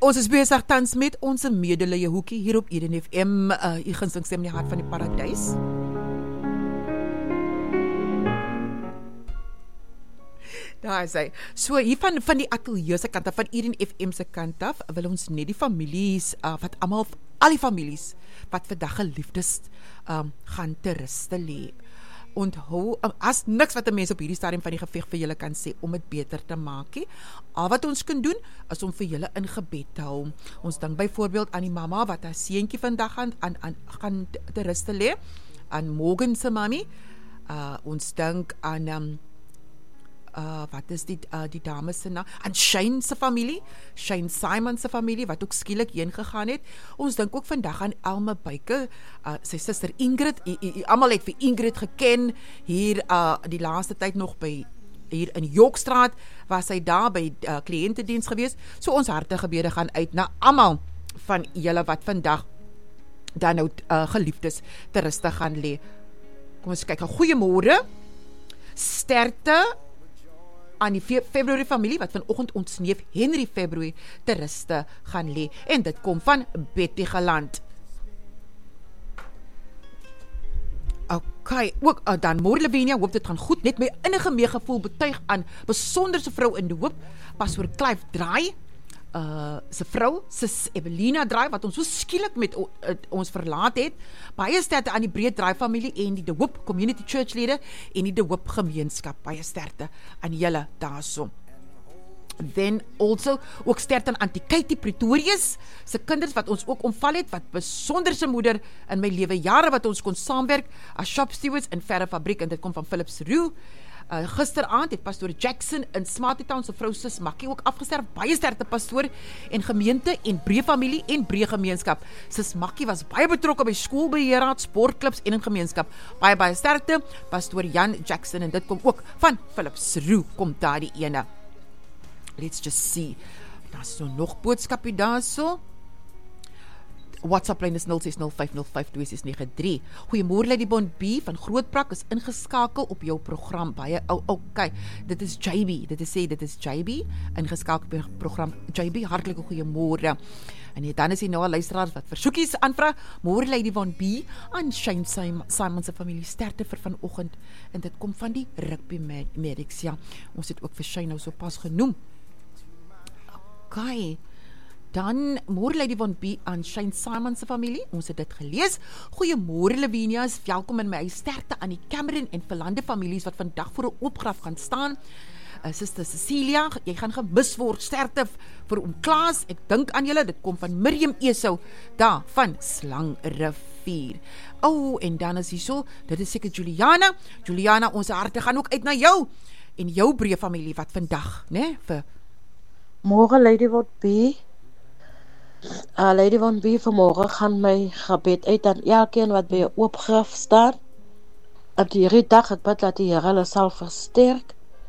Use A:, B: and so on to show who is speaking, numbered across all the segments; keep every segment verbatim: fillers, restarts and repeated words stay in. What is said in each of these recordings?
A: Ons is besig tans met ons medelee hoekie hier op Eden F M, uh, u gunsteling stem in die hart van die paradys. Daar is hy. So hier van, van die ateljee se kant af, van Eden F M se kant af, wil ons net die families, uh, wat allemaal, al die families, wat vandag geliefdes um, gaan te ruste lê. Onthou, as niks wat 'n mens op hierdie stadium van die geveg vir julle kan sê om dit beter te maak nie. Al wat ons kan doen is om vir julle in gebed te hou. Ons dink byvoorbeeld aan die mamma wat haar seentjie vandag gaan aan, aan gaan te rus te lê, aan Morgan se mami. Uh, ons dink aan um, Uh, wat is die, uh, die dames se naam, aan Shane se familie, Shane Simon se familie, wat ook skielik heen gegaan het. Ons dink ook vandag aan Elma Byke, uh, sy suster Ingrid, almal het vir Ingrid geken, hier uh, die laaste tyd nog by, hier in Yorkstraat, was sy daar by uh, kliëntediens gewees. So ons harte gebede gaan uit na almal van julle wat vandag dan nou uh, geliefdes te ruste gaan lê. Kom ons kyk, goeiemôre, sterkte aan die February familie, wat vanoggend ons neef Henry February te ruste gaan lê. En dit kom van Betty Geland. Ok, ook uh, dan môre Lavinia, hoop dit gaan goed, net my innige meegevoel betuig aan besonderse vrou in die hoop, pastoor Clive Draai, uh, sy vrou, sis Evelina Draai, wat ons so skielik met o, uh, ons verlaat het, baie sterkte aan die Breed Draai familie en die De Hoop Community Church lede en die De Hoop gemeenskap, baie sterkte aan julle daarso. Then also, ook sterkte aan Auntie Katie Pretorius, sy kinders wat ons ook omval het, wat besonderse moeder in my lewe jare wat ons kon saamwerk, as shop stewards in verre fabriek, en dit kom van Philips Roo. Uh, gisteraand het pastoor Jackson in Smarty Town, sy vrou sis Makkie ook afgesterf, baie sterkte pastoor en gemeente en breë familie en breë gemeenskap. Sis Makkie was baie betrokke by skoolbeheerraad, sportklubs en in gemeenskap. Baie baie sterkte, pastoor Jan Jackson, en dit kom ook van Philips Roo, kom daar die ene. Let's just see. Daar is so nog boodskapie daar so. WhatsApp lyn is nul ses nul vyf nul vyf twee ses nege drie. Goeiemôre Lady Bond B van Grootbrak is ingeskakel op jou program. Baie ou, oh, okay. Dit is J B. Dit is sê dit is J B ingeskakel op jou program. J B, hartlike goeiemôre. En dan is hier nou al luisteraars wat versoekies aanvra. Môre Lady Bond B aan Shane Simon se familie sterkte vir vanoggend. En dit kom van die rugby medics. Ja, ons het ook vir Shane nou so pas genoem. Okay. Dan, môre Lady Von B aan Shane Simon se familie, ons het dit gelees. Goeiemôre Lavinia, is welkom in my huis, sterkte aan die Cameron en Verlande families wat vandag voor 'n opgraf gaan staan. Uh, Sister Cecilia, jy gaan gemis word, sterkte vir oom Klaas, ek dink aan julle, dit kom van Miriam Esau, daar van Slangrivier. Oh, en dan is hier so, dit is seker Juliana, Juliana, ons harte gaan ook uit na jou, en jou breë familie wat vandag, né, vir...
B: Môre Lady Von B, Uh, Lady Von B, vanmorgen gaan my gebed uit aan elkeen wat by 'n oopgraf staan. Op die dag ek bid dat die Here hulle sal versterk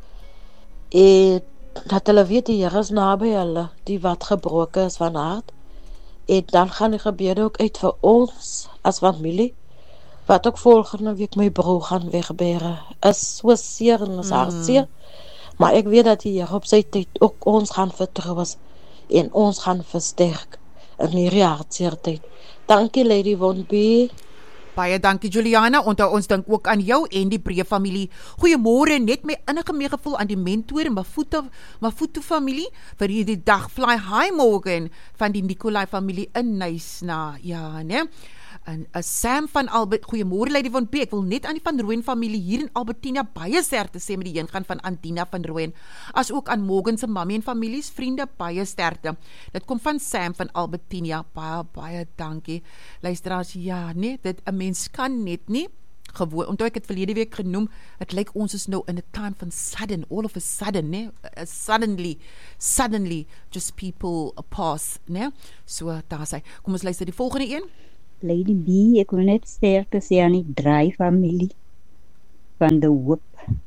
B: en dat hulle weet die Here is naby hulle, die wat gebroken is van hart. En dan gaan die gebede ook uit vir ons as familie, wat ook volgende week my broer gaan wegbere. Is so seer en is hartseer, mm. maar ek weet dat die Here op sy tyd ook ons gaan vertrou en ons gaan versterk in hierdie hartseer tyd. Dankie Lady Von B.
A: Baie dankie Juliana, onthou ons dink ook aan jou en die breë familie. Goeiemôre, net my innige meegevoel aan die mentor en Mafuto, Mafuto familie vir hierdie dag. Fly high Morgan van die Nicolai familie in Nysna. Ja, né? En uh, Sam van Albert, goeiemôre Lady Von B, ek wil net aan die Van Rooyen familie hier in Albertina baie sterkte sê met die heengaan van Antina van Rooyen, as ook aan Morgan se mammy en families, vriende, baie sterkte. Dit kom van Sam van Albertina, baie, baie dankie. Luisteraars, ja, nee, dit, 'n mens kan net nie, gewoon, onthou ek het verlede week genoem, het lyk ons is nou in a time van sudden, all of a sudden, nee, uh, suddenly, suddenly, just people pass, nee, so daar sê, kom ons luister die volgende een.
C: Lady B, ek wil net sterkte sê aan die Draai familie van De Hoop,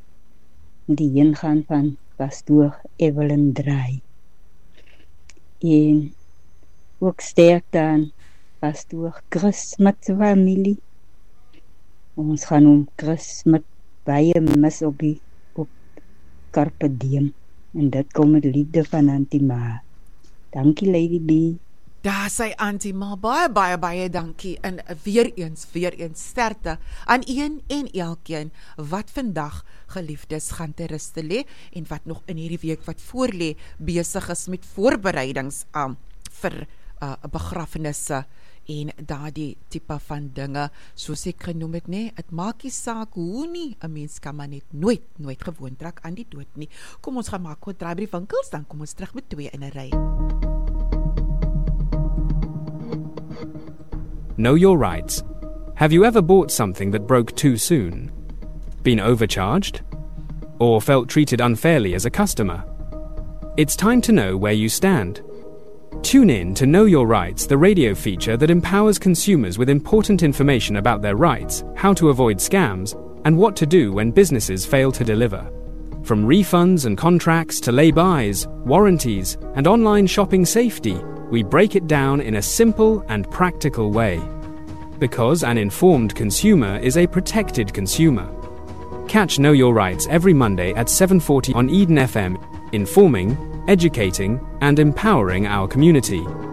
C: die heengaan van pastoor Evelyn Draai. En ook sterkte aan pastoor Chris Smit se familie. Ons gaan om Chris Smit baie mis op die op Carpe Diem. En dit kom met liefde van Antima. Dankie Lady B.
A: Daar sy Auntie, maar baie, baie, baie dankie. En weer eens, weer eens sterkte aan een en elkeen wat vandag geliefdes gaan ter ruste lê en wat nog in hierdie week wat voorlê besig is met voorbereidings um, vir uh, begrafnisse en daardie tipe van dinge, soos ek genoem het, nee, het maak nie saak hoe nie, 'n mens kan maar net nooit, nooit gewoond raak aan die dood nie. Kom ons gaan maak 'n draai by die winkels, dan kom ons terug met twee in 'n ry.
D: Know your rights. Have you ever bought something that broke too soon? Been overcharged? Or felt treated unfairly as a customer? It's time to know where you stand. Tune in to Know Your Rights, the radio feature that empowers consumers with important information about their rights, how to avoid scams, and what to do when businesses fail to deliver. From refunds and contracts to lay-bys, warranties, and online shopping safety, we break it down in a simple and practical way. Because an informed consumer is a protected consumer. Catch Know Your Rights every Monday at seven forty on Eden F M, informing, educating, and empowering our community.